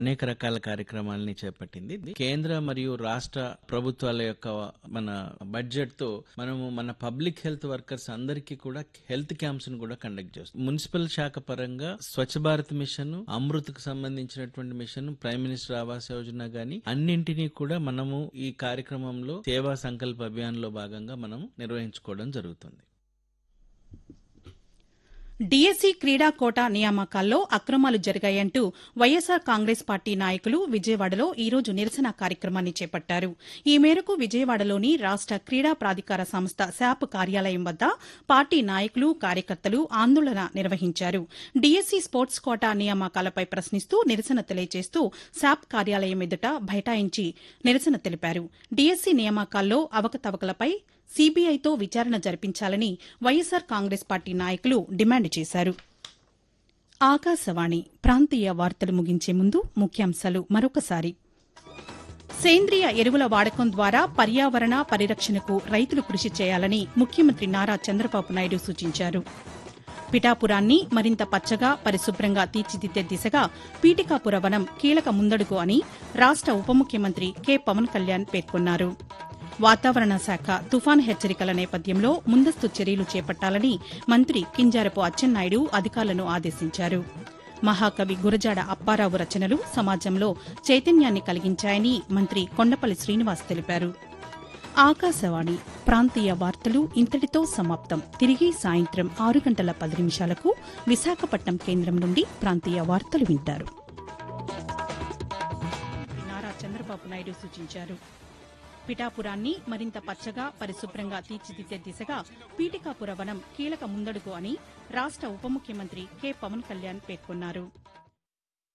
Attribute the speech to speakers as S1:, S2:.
S1: అనేక రకాల కార్యక్రమాలని చేపట్టింది. కేంద్ర మరియు రాష్ట్ర ప్రభుత్వాల యొక్క మన బడ్జెట్ తో మనము మన పబ్లిక్ హెల్త్ వర్కర్స్ అందరికీ కూడా హెల్త్ క్యాంప్స్ ను కూడా కండక్ట్ చేస్తాం. మున్సిపల్ శాఖ పరంగా స్వచ్ఛ భారత్ మిషన్, అమృత్కు సంబంధించినటువంటి machine, prime minister Awas Yojana గాని అన్నింటినీ కూడా మనము ఈ కార్యక్రమంలో సేవా సంకల్ప అభియాన్ లో భాగంగా మనం నిర్వహించుకోవడం జరుగుతుంది.
S2: డీఎస్సీ క్రీడా కోటా నియామకాల్లో అక్రమాలు జరిగాయంటూ వైఎస్సార్ కాంగ్రెస్ పార్టీ నాయకులు విజయవాడలో ఈ రోజు నిరసన కార్యక్రమాన్ని చేపట్టారు. ఈ మేరకు విజయవాడలోని రాష్ట క్రీడా ప్రాధికార సంస్థ శాప్ కార్యాలయం వద్ద పార్టీ నాయకులు, కార్యకర్తలు ఆందోళన నిర్వహించారు. డీఎస్సీ స్పోర్ట్స్ కోటా నియామకాలపై ప్రశ్నిస్తూ నిరసన తెలియజేస్తూ శాప్ కార్యాలయం ఎదుట బైఠాయించి నిరసన తెలిపారు. డీఎస్సీ నియామకాల్లో అవకతవకలపై సీబీఐతో విచారణ జరిపించాలని వైఎస్సార్ కాంగ్రెస్ పార్టీ నాయకులు డిమాండ్ చేశారు. ఆకాశవాణి ప్రాంతీయ వార్తలు ముగించే ముందు ముఖ్యాంశాలు మరొకసారి. సేంద్రియ ఎరువుల వాడకం ద్వారా పర్యావరణ పరిరక్షణకు రైతులు కృషి చేయాలని ముఖ్యమంత్రి నారా చంద్రబాబు నాయుడు సూచించారు. పిఠాపురాన్ని మరింత పచ్చగా, పరిశుభ్రంగా తీర్చిదిద్దే దిశగా పీఠికాపుర వనం కీలక ముందడుగు అని రాష్ట ఉప ముఖ్యమంత్రి కె పవన్ కళ్యాణ్ పేర్కొన్నారు. వాతావరణ శాఖ తుఫాను హెచ్చరికల నేపథ్యంలో ముందస్తు చర్యలు చేపట్టాలని మంత్రి కింజారపు అచ్చెన్నాయుడు అధికారులను ఆదేశించారు. మహాకవి గురజాడ అప్పారావు రచనలు సమాజంలో చైతన్యాన్ని కలిగించాయని మంత్రి కొండపల్లి శ్రీనివాస్ తెలిపారు. ఆకాశవాణి ప్రాంతీయ వార్తలు ఇంతటితో సమాప్తం. తిరిగి సాయంత్రం 6 గంటల 10 నిమిషాలకు విశాఖపట్నం కేంద్రం నుండి ప్రాంతీయ వార్తలు వింటారు. నారా చంద్రబాబు నాయుడు సూచించారు. పిఠాపురాన్ని మరింత పచ్చగా, పరిశుభ్రంగా తీర్చిదిద్దే దిశగా పీఠికాపుర వనం కీలక ముందడుగు అని రాష్ట ఉప ముఖ్యమంత్రి కె పవన్ కళ్యాణ్ పేర్కొన్నారు.